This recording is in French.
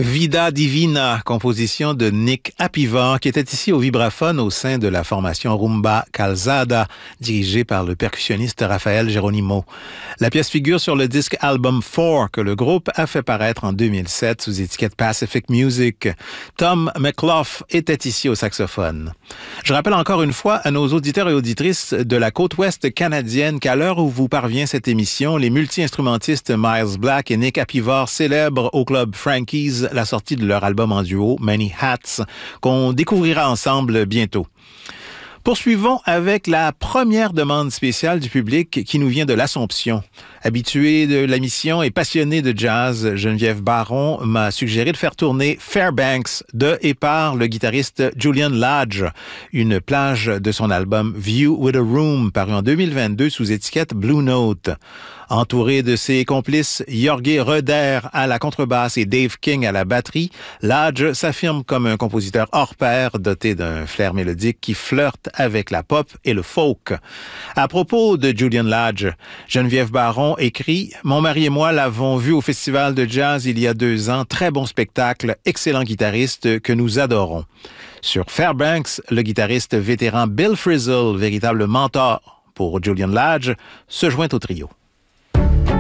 Vida Divina, composition de Nick Apivar, qui était ici au vibraphone au sein de la formation Rumba Calzada, dirigée par le percussionniste Raphaël Geronimo. La pièce figure sur le disque Album 4 que le groupe a fait paraître en 2007 sous étiquette Pacific Music. Tom McLough était ici au saxophone. Je rappelle encore une fois à nos auditeurs et auditrices de la côte ouest canadienne qu'à l'heure où vous parvient cette émission, les multi-instrumentistes Miles Black et Nick Apivar célèbrent au club Frankie's la sortie de leur album en duo, Many Hats, qu'on découvrira ensemble bientôt. Poursuivons avec la première demande spéciale du public qui nous vient de l'Assomption. Habituée de la mission et passionnée de jazz, Geneviève Baron m'a suggéré de faire tourner Fairbanks de et par le guitariste Julian Lage, une plage de son album View with a Room, paru en 2022 sous étiquette Blue Note. Entouré de ses complices Jorge Roeder à la contrebasse et Dave King à la batterie, Lage s'affirme comme un compositeur hors pair, doté d'un flair mélodique qui flirte avec la pop et le folk. À propos de Julian Lage, Geneviève Baron écrit « Mon mari et moi l'avons vu au festival de jazz il y a 2 ans. Très bon spectacle, excellent guitariste que nous adorons. » Sur Fairbanks, le guitariste vétéran Bill Frisell, véritable mentor pour Julian Lage, se joint au trio.